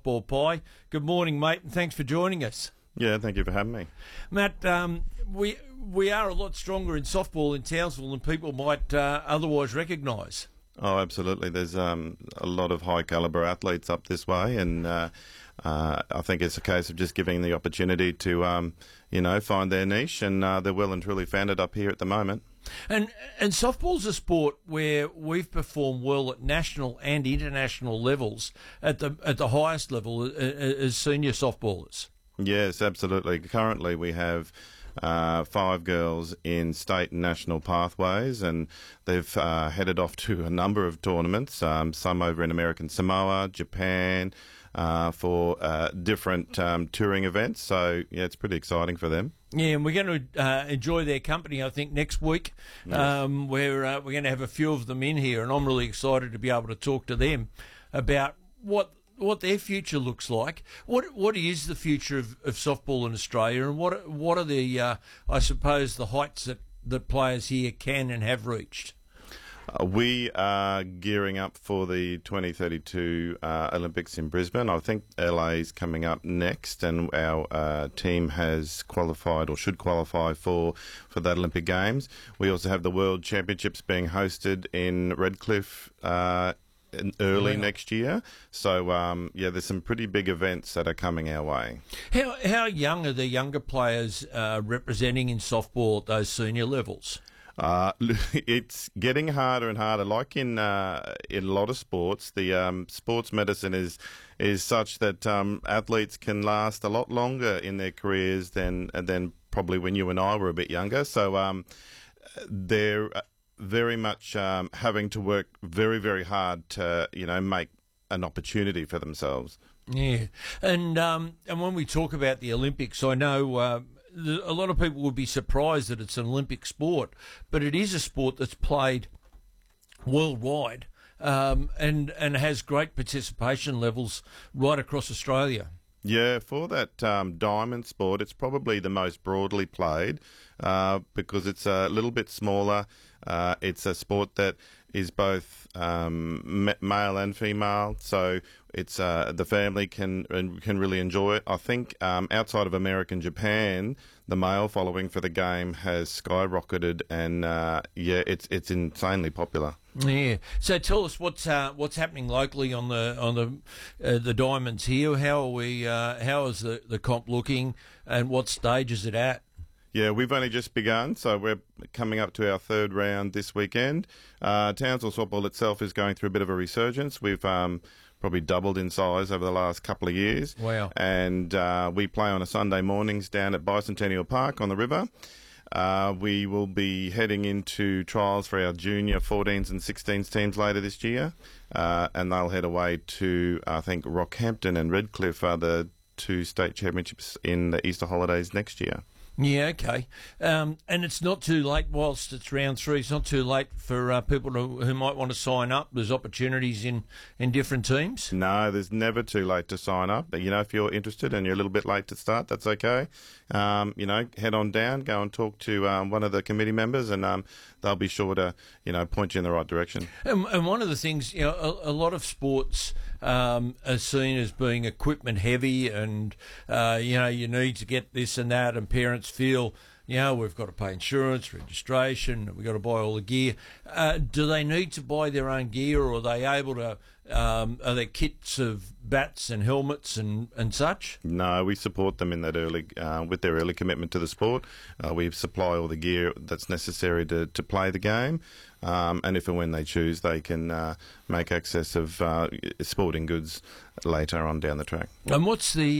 Softball Pie. Good morning, mate, and thanks for joining us. Yeah, thank you for having me. Matt, we are a lot stronger in softball in Townsville than people might otherwise recognise. Oh, absolutely. There's a lot of high calibre athletes up this way, and I think it's a case of just giving the opportunity to, find their niche, and they're well and truly found it up here at the moment. And softball's a sport where we've performed well at national and international levels at the highest level as senior softballers. Yes, absolutely. Currently we have 5 girls in state and national pathways, and they've headed off to a number of tournaments, some over in American Samoa, Japan, for different touring events. So, yeah, it's pretty exciting for them. Yeah, and we're going to enjoy their company, I think, next week. Yes. We're going to have a few of them in here, and I'm really excited to be able to talk to them about what their future looks like. What is the future of softball in Australia, and what are the I suppose the heights that players here can and have reached? We are gearing up for the 2032 Olympics in Brisbane. I think LA is coming up next, and our team has qualified or should qualify for that Olympic Games. We also have the World Championships being hosted in Redcliffe early next year. So, there's some pretty big events that are coming our way. How young are the younger players representing in softball at those senior levels? It's getting harder and harder. Like in a lot of sports, the sports medicine is such that athletes can last a lot longer in their careers than probably when you and I were a bit younger. So they're very much having to work very, very hard to make an opportunity for themselves. Yeah, and when we talk about the Olympics, I know. A lot of people would be surprised that it's an Olympic sport, but it is a sport that's played worldwide and has great participation levels right across Australia. Yeah, for that diamond sport, it's probably the most broadly played because it's a little bit smaller. It's a sport that is both male and female, so it's the family can really enjoy it. I think outside of America and Japan, the male following for the game has skyrocketed, and it's insanely popular. Yeah. So tell us what's happening locally on the diamonds here. How are we? How is the comp looking, and what stage is it at? Yeah, we've only just begun, so we're coming up to our 3rd round this weekend. Townsville softball itself is going through a bit of a resurgence. We've probably doubled in size over the last couple of years. Wow. And we play on a Sunday mornings down at Bicentennial Park on the river. We will be heading into trials for our junior 14s and 16s teams later this year, and they'll head away to, I think, Rockhampton and Redcliffe are the 2 state championships in the Easter holidays next year. Yeah, okay. And it's not too late, whilst it's round 3, it's not too late for people who might want to sign up. There's opportunities in different teams? No, there's never too late to sign up. But, if you're interested and you're a little bit late to start, that's okay. Head on down, go and talk to one of the committee members, and they'll be sure to, point you in the right direction. And one of the things, a lot of sports are seen as being equipment heavy, and, you need to get this and that, and parents feel, we've got to pay insurance, registration, we've got to buy all the gear. Do they need to buy their own gear, or are they able to, are there kits of bats and helmets and such? No, we support them in that early, with their early commitment to the sport. We supply all the gear that's necessary to play the game. And if and when they choose, they can make access of sporting goods later on down the track. And what's the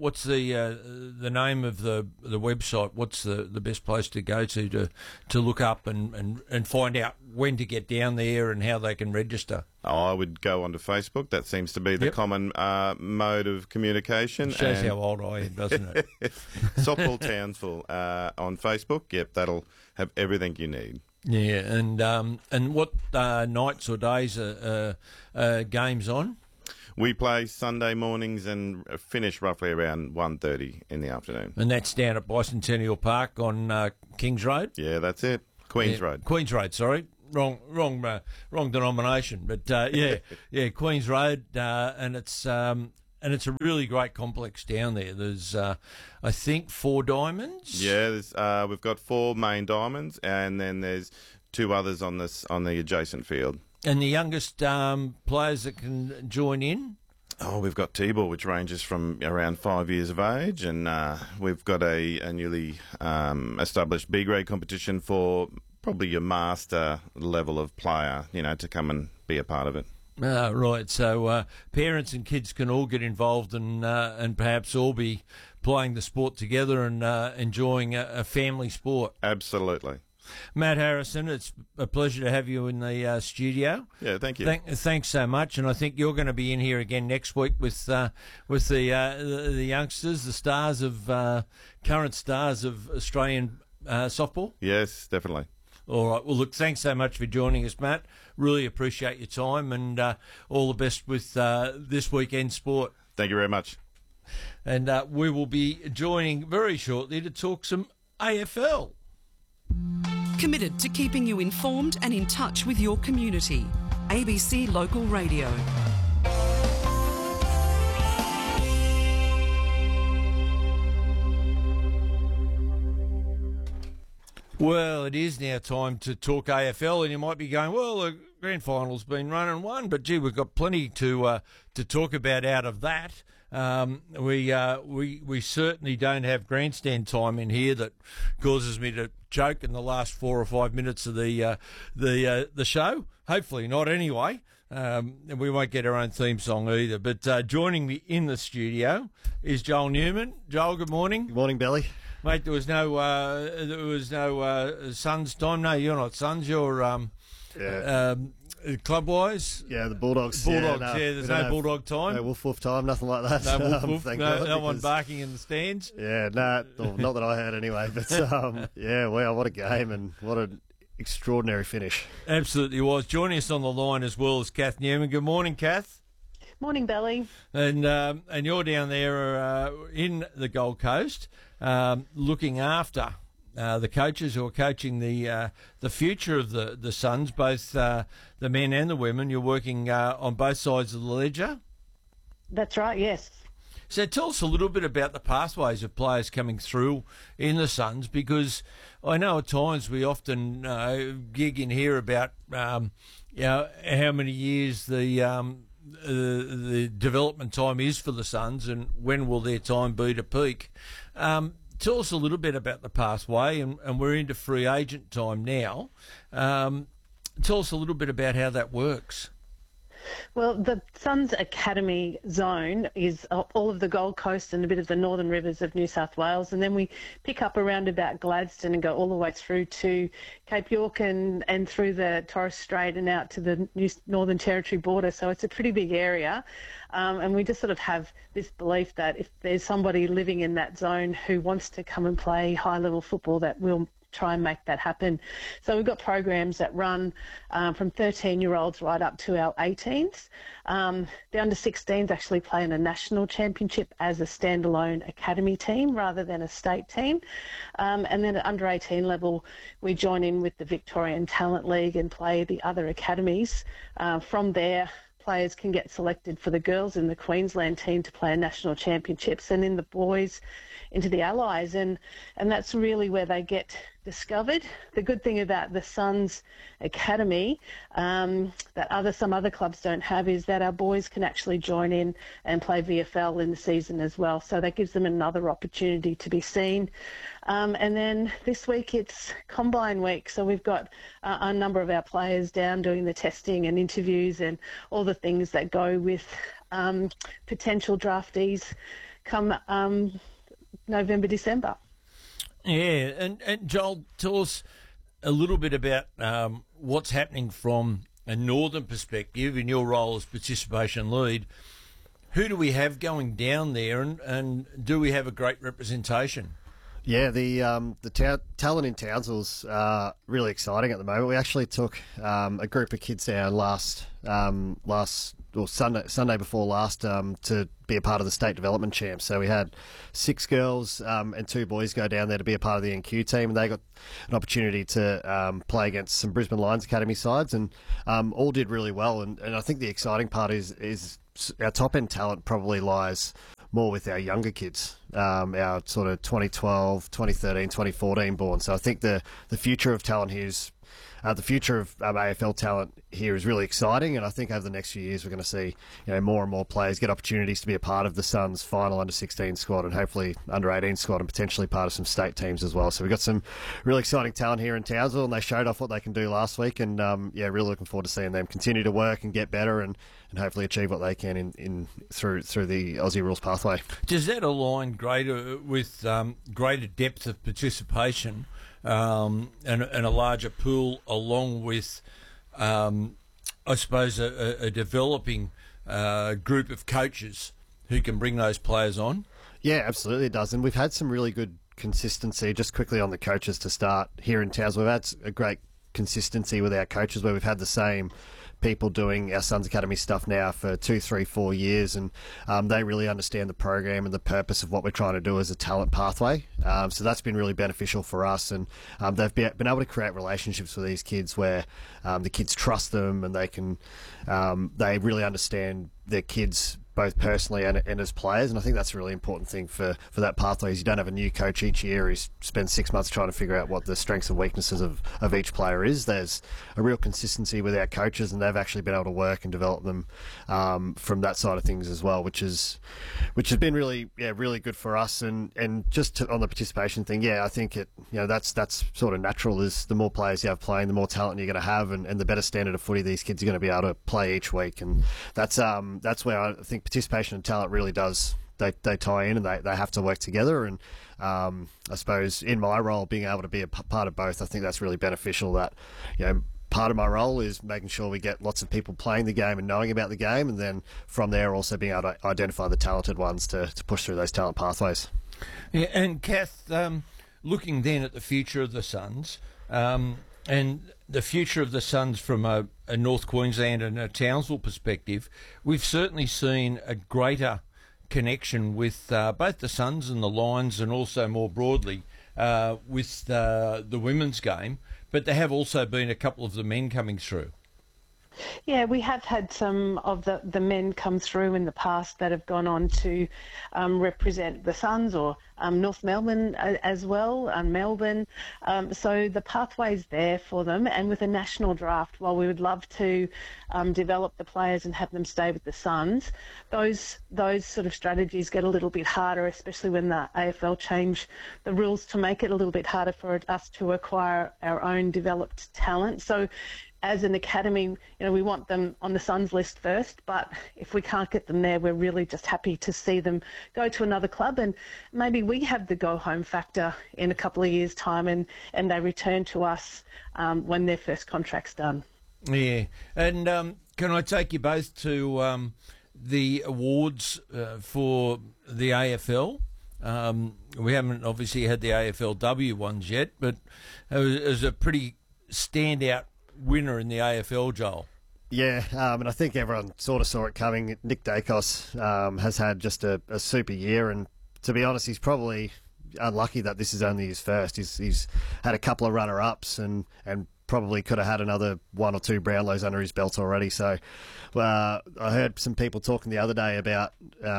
name of the website? What's the best place to go to look up and find out when to get down there and how they can register? I would go onto Facebook. That seems to be the common mode of communication. Shows how old I am, doesn't it? Softball Townsville on Facebook. Yep, that'll have everything you need. Yeah, and what nights or days are games on? We play Sunday mornings and finish roughly around 1:30 in the afternoon. And that's down at Bicentennial Park on Kings Road? Yeah, that's it. Queens Road. Queens Road, sorry. Wrong denomination. But, Queens Road, and it's and it's a really great complex down there. There's, I think, 4 diamonds. Yeah, we've got 4 main diamonds, and then there's 2 others on the adjacent field. And the youngest players that can join in? Oh, we've got T-ball, which ranges from around 5 years of age, and we've got a newly established B-grade competition for probably your master level of player, to come and be a part of it. Right, so parents and kids can all get involved and perhaps all be playing the sport together and enjoying a family sport. Absolutely. Matt Harrison, it's a pleasure to have you in the studio. Yeah, thank you. Thanks so much, and I think you're going to be in here again next week with the youngsters, the stars of current stars of Australian softball. Yes, definitely. All right. Well, look, thanks so much for joining us, Matt. Really appreciate your time, and all the best with this weekend sport. Thank you very much. And we will be joining very shortly to talk some AFL. Committed to keeping you informed and in touch with your community. ABC Local Radio. Well, it is now time to talk AFL, and you might be going, well, the grand final's been run and won, but gee, we've got plenty to talk about out of that. We certainly don't have grandstand time in here that causes me to choke in the last 4 or 5 minutes of the show. Hopefully not, anyway. And we won't get our own theme song either. But joining me in the studio is Joel Newman. Joel, good morning. Good morning, Billy. Mate, there was no Suns time. No, you're not Suns. You're club-wise. Yeah, the Bulldogs. Bulldogs. There's no Bulldog time. No woof time. Nothing like that. No woof woof. God, no one barking in the stands. Yeah, not that I heard anyway. But yeah, wow, what a game and what an extraordinary finish. Absolutely was. Joining us on the line as well as Kath Newman. Good morning, Kath. Morning, Belly. And you're down there in the Gold Coast, looking after the coaches who are coaching the future of the Suns, both the men and the women. You're working on both sides of the ledger. That's right. Yes. So tell us a little bit about the pathways of players coming through in the Suns, because I know at times we often gig in here about how many years the development time is for the Suns and when will their time be to peak. Tell us a little bit about the pathway, and we're into free agent time now. Tell us a little bit about how that works. Well, the Suns Academy zone is all of the Gold Coast and a bit of the Northern Rivers of New South Wales, and then we pick up around about Gladstone and go all the way through to Cape York and through the Torres Strait and out to the Northern Territory border. So it's a pretty big area, and we just sort of have this belief that if there's somebody living in that zone who wants to come and play high-level football, that we'll try and make that happen. So we've got programs that run from 13-year-olds right up to our 18s. The under 16s actually play in a national championship as a standalone academy team rather than a state team. And then at under 18 level, we join in with the Victorian Talent League and play the other academies. From there, players can get selected for the girls in the Queensland team to play in national championships, and in the boys into the Allies, and that's really where they get discovered. The good thing about the Suns Academy that some other clubs don't have is that our boys can actually join in and play VFL in the season as well, so that gives them another opportunity to be seen. And then this week it's Combine Week, so we've got a number of our players down doing the testing and interviews and all the things that go with potential draftees come November, December. Yeah, and Joel, tell us a little bit about what's happening from a northern perspective in your role as participation lead. Who do we have going down there, and do we have a great representation? Yeah, the talent in Townsville's really exciting at the moment. We actually took a group of kids down Sunday before last to be a part of the state development champs. So we had 6 girls and 2 boys go down there to be a part of the NQ team, and they got an opportunity to play against some Brisbane Lions Academy sides, and all did really well. And I think the exciting part is our top end talent probably lies more with our younger kids, our sort of 2012, 2013, 2014 born. So I think the future of talent here is the future of AFL talent here is really exciting, and I think over the next few years we're going to see more and more players get opportunities to be a part of the Suns' final under-16 squad and hopefully under-18 squad and potentially part of some state teams as well. So we've got some really exciting talent here in Townsville, and they showed off what they can do last week, and really looking forward to seeing them continue to work and get better and hopefully achieve what they can in through the Aussie rules pathway. Does that align greater with greater depth of participation and a larger pool, along with, I suppose, a developing group of coaches who can bring those players on? Yeah, absolutely it does. And we've had some really good consistency, just quickly on the coaches to start here in Townsville. We've had a great consistency with our coaches where we've had the same people doing our Suns Academy stuff now for 2, 3, 4 years, and they really understand the program and the purpose of what we're trying to do as a talent pathway. So that's been really beneficial for us, and they've been able to create relationships with these kids where the kids trust them, and they really understand their kids both personally and as players, and I think that's a really important thing for that pathway is you don't have a new coach each year who spends 6 months trying to figure out what the strengths and weaknesses of each player is. There's a real consistency with our coaches, and they've actually been able to work and develop them from that side of things as well, which has been really good for us. And just on the participation thing, I think that's sort of natural. Is the more players you have playing, the more talent you're going to have, and the better standard of footy these kids are going to be able to play each week, and that's where I think participation and talent really does they tie in, and they have to work together. And I suppose in my role, being able to be a part of both, I think that's really beneficial. That part of my role is making sure we get lots of people playing the game and knowing about the game, and then from there also being able to identify the talented ones to push through those talent pathways. Yeah, and Kath, looking then at the future of the Suns, and the future of the Suns from a North Queensland and a Townsville perspective, we've certainly seen a greater connection with both the Suns and the Lions, and also more broadly with the women's game. But there have also been a couple of the men coming through. Yeah, we have had some of the men come through in the past that have gone on to represent the Suns, or North Melbourne as well, Melbourne. So the pathway's there for them. And with a national draft, while we would love to develop the players and have them stay with the Suns, those sort of strategies get a little bit harder, especially when the AFL change the rules to make it a little bit harder for us to acquire our own developed talent. So as an academy, we want them on the Suns list first, but if we can't get them there, we're really just happy to see them go to another club, and maybe we have the go-home factor in a couple of years' time, and they return to us when their first contract's done. Yeah, and can I take you both to the awards for the AFL? We haven't obviously had the AFLW ones yet, but it was a pretty standout winner in the AFL, Joel. Yeah, and I think everyone sort of saw it coming. Nick Dacos has had just a super year, and to be honest, he's probably unlucky that this is only his first. He's had a couple of runner-ups and probably could have had another 1 or 2 Brownlows under his belt already. So I heard some people talking the other day about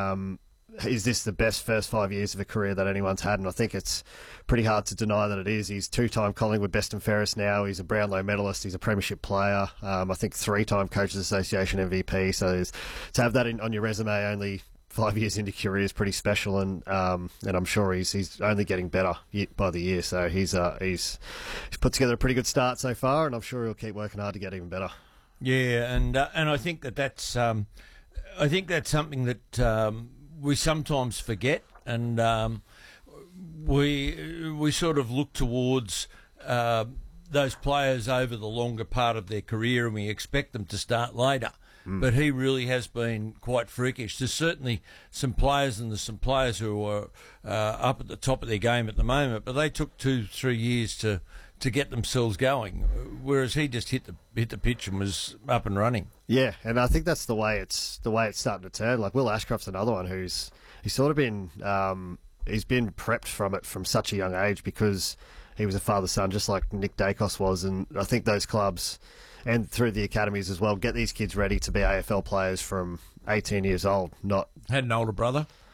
is this the best first 5 years of a career that anyone's had? And I think it's pretty hard to deny that it is. He's 2-time Collingwood best and fairest now. He's a Brownlow medalist. He's a premiership player. I think 3-time Coaches Association MVP. So to have that on your resume only 5 years into career is pretty special. And I'm sure he's only getting better by the year. So he's put together a pretty good start so far, and I'm sure he'll keep working hard to get even better. Yeah, and I think that's something that we sometimes forget, and we sort of look towards those players over the longer part of their career, and we expect them to start later. But he really has been quite freakish. There's certainly some players, and there's some players who are up at the top of their game at the moment, but they took 2-3 years to get themselves going, whereas he just hit the pitch and was up and running. Yeah, and I think that's the way it's starting to turn. Like Will Ashcroft's another one he's sort of been he's been prepped from it from such a young age, because he was a father-son just like Nick Dacos was, and I think those clubs and through the academies as well get these kids ready to be AFL players from 18 years old, not Had an older brother.